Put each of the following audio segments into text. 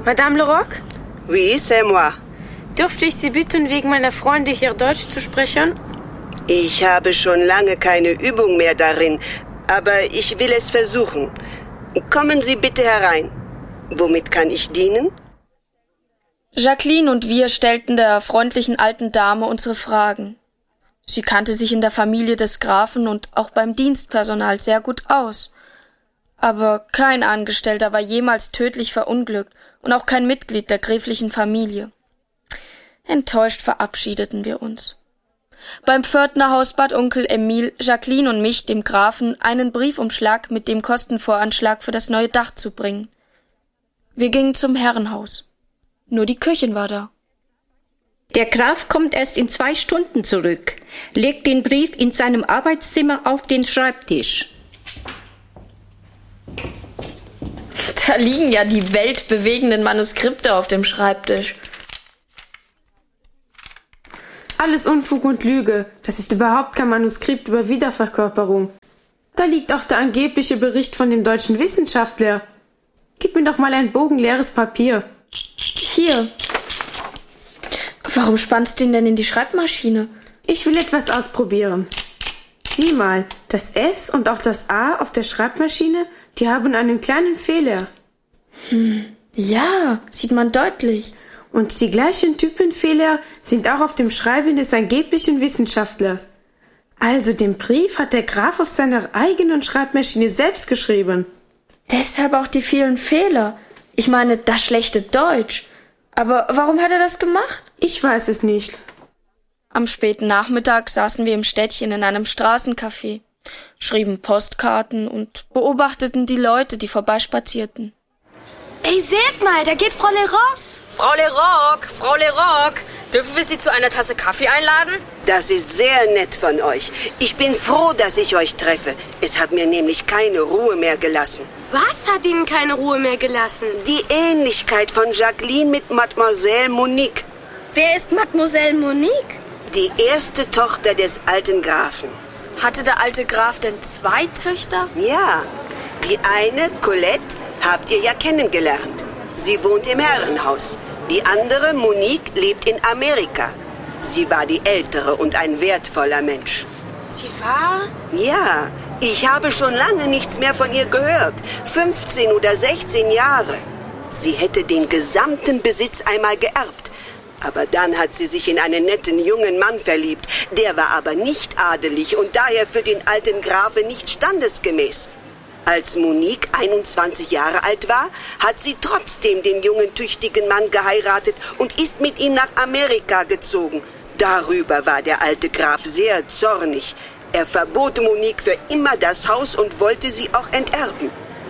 Madame Leroc? Oui, c'est moi. Dürfte ich Sie bitten, wegen meiner Freunde hier Deutsch zu sprechen? Ich habe schon lange keine Übung mehr darin, aber ich will es versuchen. Kommen Sie bitte herein. Womit kann ich dienen? Jacqueline und wir stellten der freundlichen alten Dame unsere Fragen. Sie kannte sich in der Familie des Grafen und auch beim Dienstpersonal sehr gut aus. Aber kein Angestellter war jemals tödlich verunglückt und auch kein Mitglied der gräflichen Familie. Enttäuscht verabschiedeten wir uns. Beim Pförtnerhaus bat Onkel Emil Jacqueline und mich, dem Grafen, einen Briefumschlag mit dem Kostenvoranschlag für das neue Dach zu bringen. Wir gingen zum Herrenhaus. Nur die Köchin war da. Der Graf kommt erst in 2 Stunden zurück, legt den Brief in seinem Arbeitszimmer auf den Schreibtisch. Da liegen ja die weltbewegenden Manuskripte auf dem Schreibtisch. Alles Unfug und Lüge. Das ist überhaupt kein Manuskript über Wiederverkörperung. Da liegt auch der angebliche Bericht von dem deutschen Wissenschaftler. Gib mir doch mal ein bogenleeres Papier. Hier. Warum spannst du ihn denn in die Schreibmaschine? Ich will etwas ausprobieren. Sieh mal, das S und auch das A auf der Schreibmaschine, die haben einen kleinen Fehler. Ja, sieht man deutlich. Und die gleichen Typenfehler sind auch auf dem Schreiben des angeblichen Wissenschaftlers. Also den Brief hat der Graf auf seiner eigenen Schreibmaschine selbst geschrieben. Deshalb auch die vielen Fehler. Ich meine, das schlechte Deutsch. Aber warum hat er das gemacht? Ich weiß es nicht. Am späten Nachmittag saßen wir im Städtchen in einem Straßencafé, schrieben Postkarten und beobachteten die Leute, die vorbeispazierten. Ey, seht mal, da geht Frau Leroc. Frau Leroc, dürfen wir Sie zu einer Tasse Kaffee einladen? Das ist sehr nett von euch. Ich bin froh, dass ich euch treffe. Es hat mir nämlich keine Ruhe mehr gelassen. Was hat Ihnen keine Ruhe mehr gelassen? Die Ähnlichkeit von Jacqueline mit Mademoiselle Monique. Wer ist Mademoiselle Monique? Die erste Tochter des alten Grafen. Hatte der alte Graf denn 2 Töchter? Ja, die eine, Colette, habt ihr ja kennengelernt. Sie wohnt im Herrenhaus. Die andere, Monique, lebt in Amerika. Sie war die ältere und ein wertvoller Mensch. Sie war? Ja, ich habe schon lange nichts mehr von ihr gehört. 15 oder 16 Jahre. Sie hätte den gesamten Besitz einmal geerbt. Aber dann hat sie sich in einen netten jungen Mann verliebt. Der war aber nicht adelig und daher für den alten Grafen nicht standesgemäß. Als Monique 21 Jahre alt war, hat sie trotzdem den jungen, tüchtigen Mann geheiratet und ist mit ihm nach Amerika gezogen. Darüber war der alte Graf sehr zornig. Er verbot Monique für immer das Haus und wollte sie auch enterben.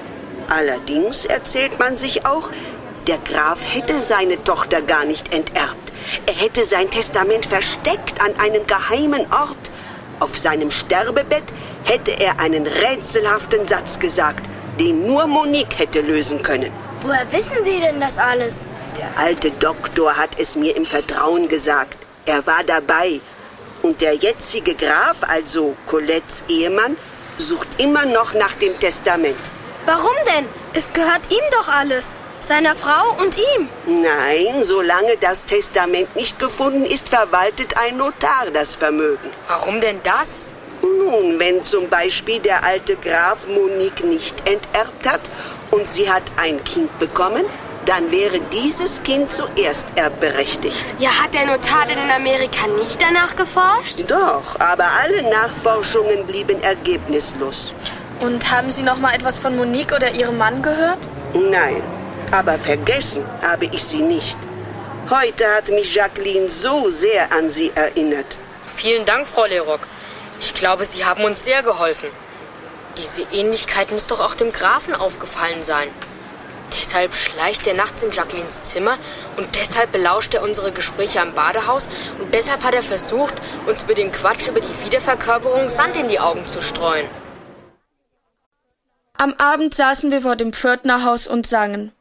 Allerdings erzählt man sich auch, der Graf hätte seine Tochter gar nicht enterbt. Er hätte sein Testament versteckt an einem geheimen Ort. Auf seinem Sterbebett hätte er einen rätselhaften Satz gesagt, den nur Monique hätte lösen können. Woher wissen Sie denn das alles? Der alte Doktor hat es mir im Vertrauen gesagt. Er war dabei. Und der jetzige Graf, also Colettes Ehemann, sucht immer noch nach dem Testament. Warum denn? Es gehört ihm doch alles. Seiner Frau und ihm. Nein, solange das Testament nicht gefunden ist, verwaltet ein Notar das Vermögen. Warum denn das? Nun, wenn zum Beispiel der alte Graf Monique nicht enterbt hat und sie hat ein Kind bekommen, dann wäre dieses Kind zuerst erbberechtigt. Ja, hat der Notar denn in Amerika nicht danach geforscht? Doch, aber alle Nachforschungen blieben ergebnislos. Und haben Sie noch mal etwas von Monique oder ihrem Mann gehört? Nein, aber vergessen habe ich sie nicht. Heute hat mich Jacqueline so sehr an sie erinnert. Vielen Dank, Frau Leroc. Ich glaube, Sie haben uns sehr geholfen. Diese Ähnlichkeit muss doch auch dem Grafen aufgefallen sein. Deshalb schleicht er nachts in Jacquelines Zimmer und deshalb belauscht er unsere Gespräche am Badehaus und deshalb hat er versucht, uns mit dem Quatsch über die Wiederverkörperung Sand in die Augen zu streuen. Am Abend saßen wir vor dem Pförtnerhaus und sangen.